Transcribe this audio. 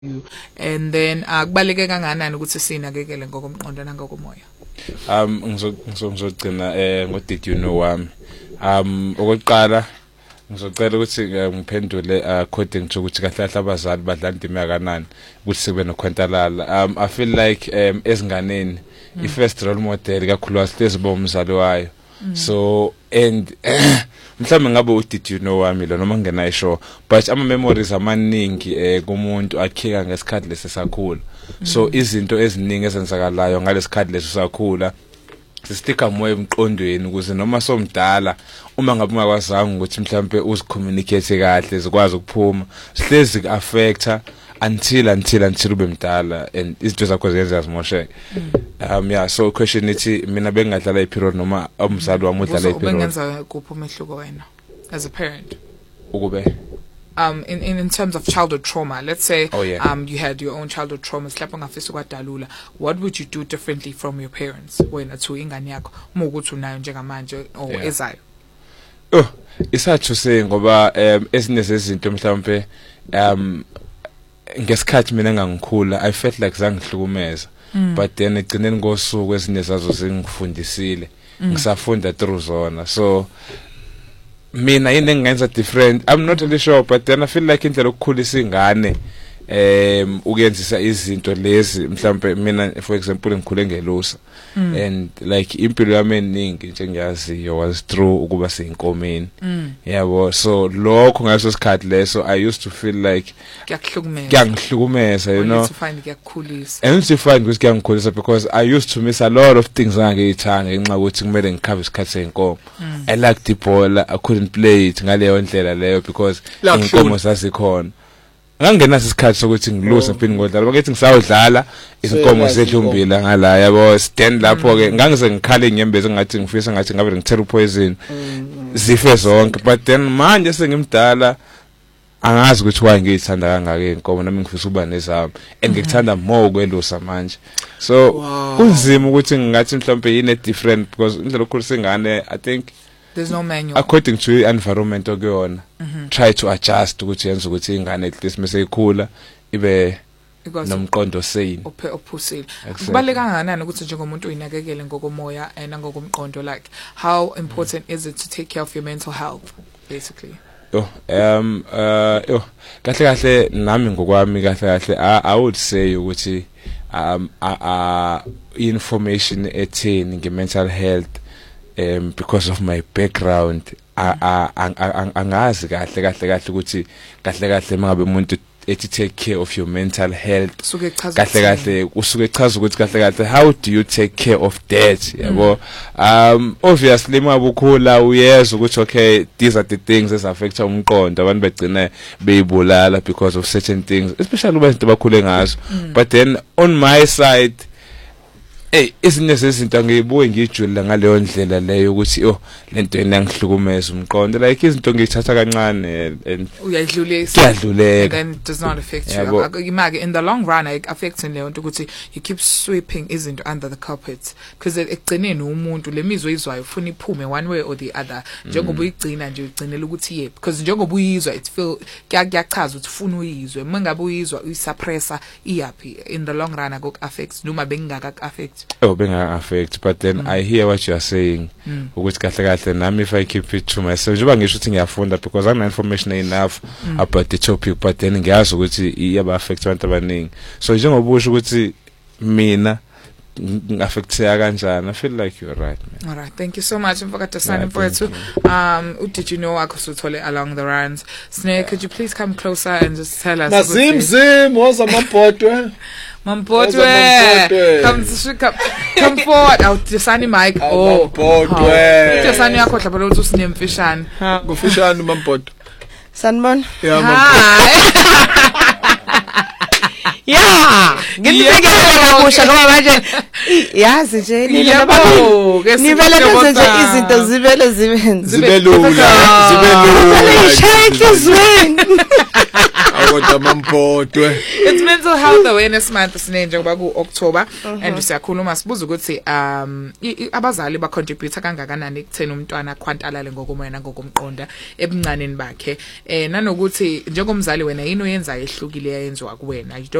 you, and then kubaleke kangakanani ukuthi sinakekele ngokomqondo nangokomoya? Ngizogcina ngo did you know wami. Okokuqala ngizocela ukuthi ngiphendule according to ukuthi kahle kahle abazali badlala indima kanani ukuthi sibe nokhwentalala. I feel like ezinganeni I first role model kakhulukazi lezibo umzali wayo. So and mhlawumbe ngabe u did you know wami lo noma ngena isho, but ama memories amaningi kumuntu akhika ngesikhathi lesesakhula. So izinto eziningi ezenzakalayo ngalesikhathi lesesakhula sistika moya emqondweni ukuze noma somdala uma ngabe ungakwazanga ukuthi mhlawumbe uzicommunicate kahle zikwazi ukuphuma sihlezi affecta until ube mdala and izinto zakho ziyenza zimosheke. Yeah, so question ithi mina bengadlala iperiod noma umzali wami udlala iperiod. Bengenza kuphi umehluko wena as a parent? Ukube in terms of childhood trauma, let's say you had your own childhood trauma, slapha ngafisa kwadalula, what would you do differently from your parents wena to ingane yakho uma ukuthi unayo njengamanje or ezayo? Isathi say ngoba ezinye zezinto mhlawumbe ngesikhathi mina ngangikhula I felt like zangihlukumeza, but then egcineni ngosuku ezinye zazo zingifundisile ngisafunda through zona. So mina yini engenza different, I'm not really sure, but then I feel like indlela ukukhulisa ingane ukuyenzisa izinto lezi mhlawumbe mina for example ngikhule ngelusa and like impilo yami eningi nje ngiyaziyo was through ukuba seyinkomeni. Yabo, so lokho ngaso sikhathi leso I used to feel like kuyangihlukumeza, you know, to find kuyakukhulisa and to find ukuthi kuyangikhulisa because I used to miss a lot of things ngangiyithanga ngenxa ukuthi kumele ngikhave isikhathi senkomo. I liked the ball, I couldn't play it ngaleyo ndlela leyo because inkomo zazikhona. Ngangenaso isikhathi sokuthi ngilose phini ngodlala bakethi ngisawudlala izinkomo sedlumbila ngala yabo stand lapho ke ngangize ngikhale inyembezi ngathi ngifisa ngathi ngabe ngithela poison zife zonke, but then manje sengimdala angazi ukuthi why ngiyithanda kangaka inkomo nami ngifisa uba nezami and ngikuthanda more kwelusa manje. So kunzima ukuthi ngingathi mhlawumbe yine different because indlela okhulisa ingane I think there's no manual according to environment okuyona. Try to adjust ukuthi yenze ukuthi ingane at least mase ikhula ibe nomqondo sane ophusile. Kubaleka kangakanani ukuthi njengomuntu uyinakekele ngokomoya nangokomqondo, like how important is it to take care of your mental health basically? Kahle kahle nami ngokwami kahle kahle I would say ukuthi information etheni nge-mental health because of my background angazi kahle ukuthi kahle mangabe umuntu ethi take care of your mental health kahle usuke echaza ukuthi kahle how do you take care of that, yabo. Obviously mabukhula uyeza ukuthi okay these are the things that affect umqondo, abantu begcina beyibulala because of certain things, especially when abantu bakhule ngazo. But then on my side izinto zezinto ngiyibuye ngijulile ngaleyo ndlela leyo ukuthi lento engihlukumeza umqondo, like izinto ngiyithatha kancane and uyayidlulisa kuyadluleka and it does not affect you. Imagine in the long run it affects leyo nto ukuthi you keep sweeping izinto under the carpet because ekugcineni umuntu lemizwe izwayo ufuna iphume one way or the other, njengoba uyigcina nje ugcinela ukuthi because njengoba uyizwa it feel kuyachaza ukuthi ufuna uyizwe, mangabe uyizwa uyisuppressa iyapi in the long run akuk affects noma bengaka affect benga affect. But then I hear what you are saying ukuthi kahle nami if I keep it to myself njengoba ngisho ukuthi ngiyafunda because I have information enough about the topic, but then ngiyazi ukuthi iyaba affect abantu abaningi. So njengoba usho ukuthi mina affecteka kanjani, I feel like you're right, man. All right, thank you so much. Mfaka signing for it too. Did you know akusutole along the runs? Snake, could you please come closer and just tell us? Nazim woza mapotwe. Mampotwe. Come forward. Awutisani mic. Mampotwe. Utisani yakho hlapha ukuthi usinemfishane. Ngufishane mampotwe. Sanibona. Yeah, mampotwe. Yeah, ngiyibekela kabusha ngoba manje yazi nje nivele nje izinto zibele lula shake is win. kodwa mampodwe. It's Mental Health Awareness Month sine njengoba ku October and siyakhuluma sibuza ukuthi abazali ba contribute kangakanani ekutheni umntwana khwantalale ngokomoya nangokomqonda ebuncaneni bakhe nanokuthi njengomzali wena yini oyenza ehlukile yayenziwa kuwena.